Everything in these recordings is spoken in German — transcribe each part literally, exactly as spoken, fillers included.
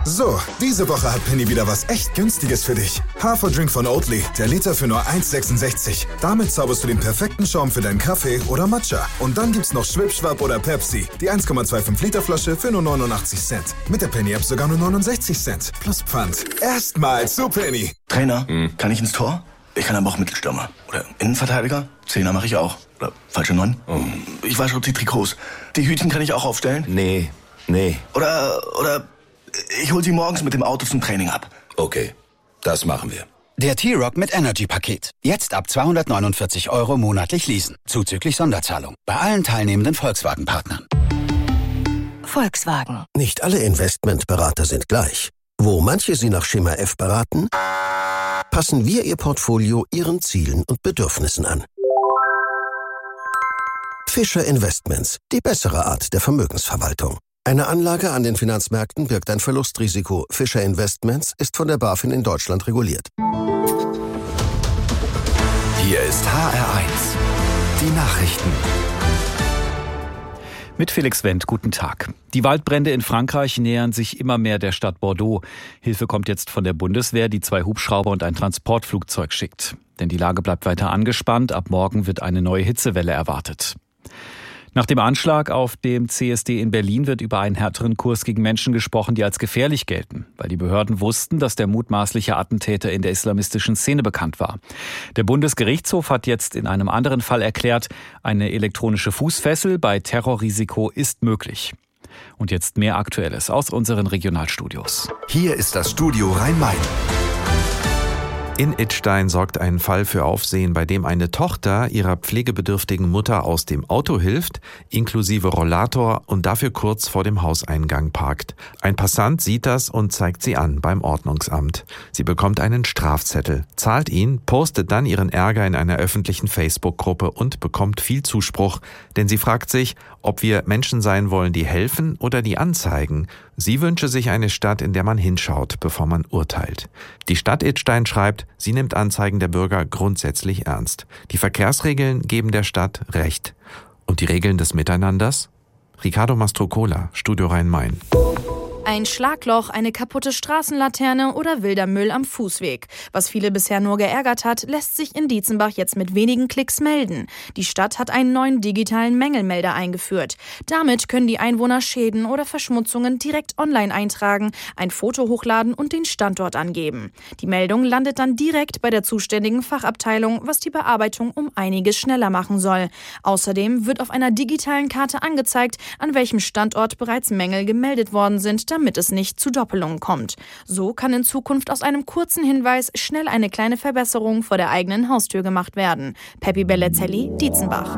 So, diese Woche hat Penny wieder was echt Günstiges für dich. Haferdrink von Oatly, der Liter für nur eins Komma sechsundsechzig. Damit zauberst du den perfekten Schaum für deinen Kaffee oder Matcha. Und dann gibt's noch Schwipschwapp oder Pepsi, die eins Komma fünfundzwanzig Liter Flasche für nur neunundachtzig Cent. Mit der Penny-App sogar nur neunundsechzig Cent. Plus Pfand. Erstmal zu Penny. Trainer, hm. kann ich ins Tor? Ich kann aber auch Mittelstürmer. Oder Innenverteidiger? Zehner mache ich auch. Oder falsche Neun? Oh. Ich wasche auch die Trikots. Die Hütchen kann ich auch aufstellen? Nee, nee. Oder, oder ich hol sie morgens mit dem Auto zum Training ab. Okay, das machen wir. Der T-Rock mit Energy-Paket. Jetzt ab zweihundertneunundvierzig Euro monatlich leasen. Zuzüglich Sonderzahlung. Bei allen teilnehmenden Volkswagen-Partnern. Volkswagen. Nicht alle Investmentberater sind gleich. Wo manche Sie nach Schema F beraten, passen wir Ihr Portfolio Ihren Zielen und Bedürfnissen an. Fischer Investments, die bessere Art der Vermögensverwaltung. Eine Anlage an den Finanzmärkten birgt ein Verlustrisiko. Fischer Investments ist von der BaFin in Deutschland reguliert. Hier ist H R eins. Die Nachrichten. Mit Felix Wendt, guten Tag. Die Waldbrände in Frankreich nähern sich immer mehr der Stadt Bordeaux. Hilfe kommt jetzt von der Bundeswehr, die zwei Hubschrauber und ein Transportflugzeug schickt. Denn die Lage bleibt weiter angespannt. Ab morgen wird eine neue Hitzewelle erwartet. Nach dem Anschlag auf dem C S D in Berlin wird über einen härteren Kurs gegen Menschen gesprochen, die als gefährlich gelten, weil die Behörden wussten, dass der mutmaßliche Attentäter in der islamistischen Szene bekannt war. Der Bundesgerichtshof hat jetzt in einem anderen Fall erklärt, eine elektronische Fußfessel bei Terrorrisiko ist möglich. Und jetzt mehr Aktuelles aus unseren Regionalstudios. Hier ist das Studio Rhein-Main. In Idstein sorgt ein Fall für Aufsehen, bei dem eine Tochter ihrer pflegebedürftigen Mutter aus dem Auto hilft, inklusive Rollator, und dafür kurz vor dem Hauseingang parkt. Ein Passant sieht das und zeigt sie an beim Ordnungsamt. Sie bekommt einen Strafzettel, zahlt ihn, postet dann ihren Ärger in einer öffentlichen Facebook-Gruppe und bekommt viel Zuspruch, denn sie fragt sich, ob wir Menschen sein wollen, die helfen oder die anzeigen. Sie wünsche sich eine Stadt, in der man hinschaut, bevor man urteilt. Die Stadt Idstein schreibt, sie nimmt Anzeigen der Bürger grundsätzlich ernst. Die Verkehrsregeln geben der Stadt Recht. Und die Regeln des Miteinanders? Ricardo Mastrocola, Studio Rhein-Main. Ein Schlagloch, eine kaputte Straßenlaterne oder wilder Müll am Fußweg. Was viele bisher nur geärgert hat, lässt sich in Dietzenbach jetzt mit wenigen Klicks melden. Die Stadt hat einen neuen digitalen Mängelmelder eingeführt. Damit können die Einwohner Schäden oder Verschmutzungen direkt online eintragen, ein Foto hochladen und den Standort angeben. Die Meldung landet dann direkt bei der zuständigen Fachabteilung, was die Bearbeitung um einiges schneller machen soll. Außerdem wird auf einer digitalen Karte angezeigt, an welchem Standort bereits Mängel gemeldet worden sind, damit es nicht zu Doppelungen kommt. So kann in Zukunft aus einem kurzen Hinweis schnell eine kleine Verbesserung vor der eigenen Haustür gemacht werden. Peppi Bellezelli, Dietzenbach.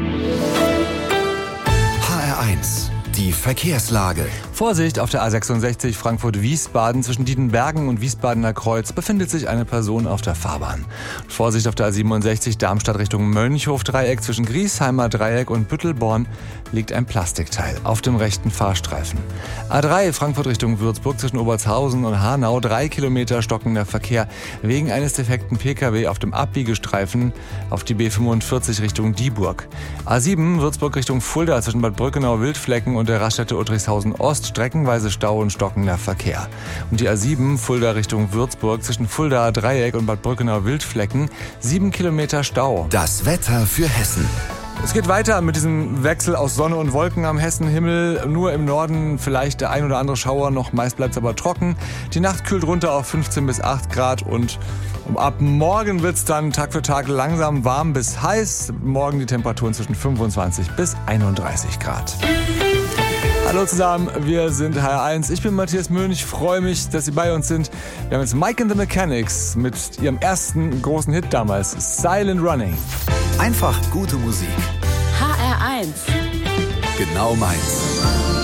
H R eins. Die Verkehrslage. Vorsicht, auf der A sechsundsechzig Frankfurt-Wiesbaden zwischen Dietenbergen und Wiesbadener Kreuz befindet sich eine Person auf der Fahrbahn. Vorsicht auf der A siebenundsechzig Darmstadt Richtung Mönchhof-Dreieck zwischen Griesheimer Dreieck und Büttelborn liegt ein Plastikteil auf dem rechten Fahrstreifen. A drei Frankfurt Richtung Würzburg zwischen Obertshausen und Hanau, drei Kilometer stockender Verkehr wegen eines defekten Pkw auf dem Abbiegestreifen auf die B fünfundvierzig Richtung Dieburg. A sieben Würzburg Richtung Fulda zwischen Bad Brückenau-Wildflecken und der Raststätte Uttrichshausen Ost streckenweise Stau und stockender Verkehr. Und die A sieben Fulda Richtung Würzburg zwischen Fulda Dreieck und Bad Brückenau-Wildflecken sieben Kilometer Stau. Das Wetter für Hessen. Es geht weiter mit diesem Wechsel aus Sonne und Wolken am Hessenhimmel. Nur im Norden vielleicht der ein oder andere Schauer noch, meist bleibt es aber trocken. Die Nacht kühlt runter auf fünfzehn bis acht Grad und ab morgen wird es dann Tag für Tag langsam warm bis heiß. Morgen die Temperaturen zwischen fünfundzwanzig bis einunddreißig Grad. Hallo zusammen, wir sind H R eins. Ich bin Matthias Möhn. Ich freue mich, dass Sie bei uns sind. Wir haben jetzt Mike and the Mechanics mit ihrem ersten großen Hit damals, Silent Running. Einfach gute Musik. H R eins. Genau meins.